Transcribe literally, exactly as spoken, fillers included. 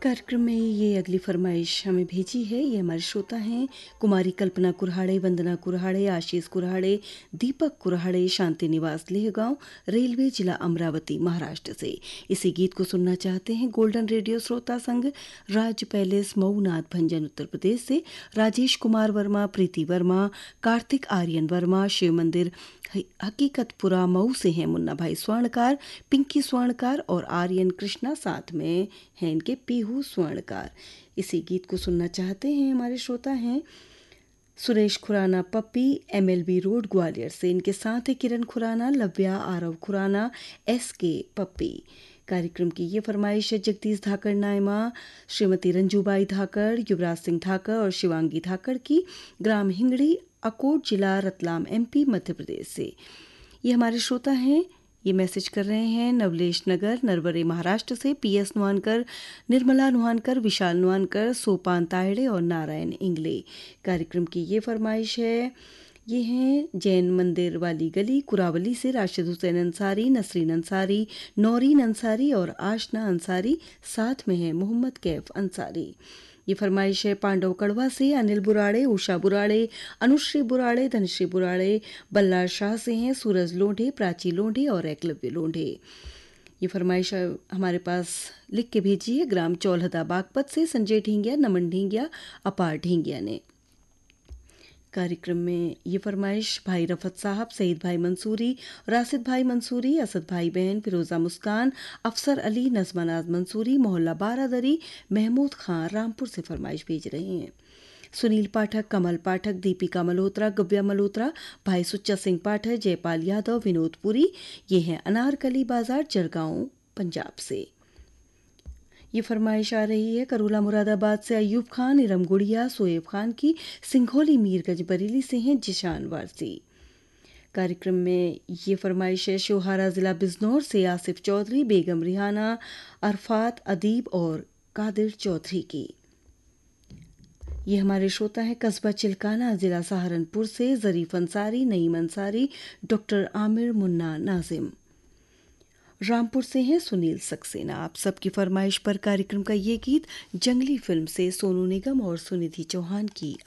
कार्यक्रम में ये अगली फरमाइश हमें भेजी है। ये हमारे श्रोता हैं कुमारी कल्पना कुरहाड़े, वंदना कुरहाड़े, आशीष कुरहाड़े, दीपक कुरहाड़े, शांति निवास लेहगांव, रेलवे जिला अमरावती, महाराष्ट्र से। इसी गीत को सुनना चाहते हैं गोल्डन रेडियो श्रोता संघ, राज पैलेस, मऊ, नाथ भंजन, उत्तर प्रदेश से राजेश कुमार वर्मा, प्रीति वर्मा, कार्तिक आर्यन वर्मा, शिव मंदिर हकीकतपुरा मऊ से हैं मुन्ना भाई स्वर्णकार, पिंकी स्वर्णकार और आर्यन कृष्णा, साथ में हैं इनके पीहू स्वर्णकार। इसी गीत को सुनना चाहते हैं हमारे श्रोता हैं सुरेश खुराना पप्पी, एमएलबी रोड ग्वालियर से। इनके साथ है किरण खुराना, लव्या, आरव खुराना, एस के पप्पी। कार्यक्रम की ये फरमाइश है जगदीश धाकड़ नायमा, श्रीमती रंजूबाई धाकड़, युवराज सिंह धाकड़ और शिवांगी धाकड़ की, ग्राम हिंगड़ी, अकोट जिला, रतलाम एमपी, मध्य प्रदेश से। ये हमारे श्रोता हैं, ये मैसेज कर रहे हैं नवलेश नगर, नरवरे, महाराष्ट्र से। पीएस नुहानकर, निर्मला नुहानकर, विशाल नुहानकर, सोपान तायड़े और नारायण इंगले। कार्यक्रम की ये फरमाइश है, ये हैं जैन मंदिर वाली गली, कुरावली से राशिद हुसैन अंसारी, नसरीन अंसारी, नौरीन अंसारी और आशना अंसारी, साथ में है मोहम्मद कैफ अंसारी। ये फरमाइश है पांडव कड़वा से, अनिल बुराड़े, उषा बुराड़े, अनुश्री बुराड़े, धनश्री बुराड़े, बल्लार शाह से हैं, सूरज लोंढे, प्राची लोंढे और एकलव्य लोंढे। ये फरमाइश हमारे पास लिख के भेजी है ग्राम चौलहदा बागपत से संजय ढींगिया, नमन ढींगिया, अपार ढींगिया ने। कार्यक्रम में ये फरमाइश भाई रफत साहब, सईद भाई मंसूरी, राशिद भाई मंसूरी, असद भाई बहन, फिरोज़ा मुस्कान, अफसर अली, नज़मा नाज मंसूरी, मोहल्ला बारादरी, महमूद खान रामपुर से फरमाइश भेज रहे हैं। सुनील पाठक, कमल पाठक, दीपिका मल्होत्रा, गव्या मल्होत्रा, भाई सुच्चा सिंह पाठक, जयपाल यादव, विनोद पुरी, ये हैं अनारकली बाजार, जरगांव, पंजाब से। ये फरमाइश आ रही है करोला मुरादाबाद से अयूब खान, इरम गुड़िया, सोएब खान की, सिंघोली मीरगंज बरेली से हैं जिशान वारसी। कार्यक्रम में ये फरमाइश है शोहारा जिला बिजनौर से आसिफ चौधरी, बेगम रिहाना, अरफात अदीब और कादिर चौधरी की। ये हमारे श्रोता हैं कस्बा चिल्काना, जिला सहारनपुर से जरीफ अंसारी, नईम अंसारी, डॉक्टर आमिर, मुन्ना नाजिम। रामपुर से हैं सुनील सक्सेना। आप सबकी फरमाइश पर कार्यक्रम का ये गीत जंगली फिल्म से सोनू निगम और सुनिधि चौहान की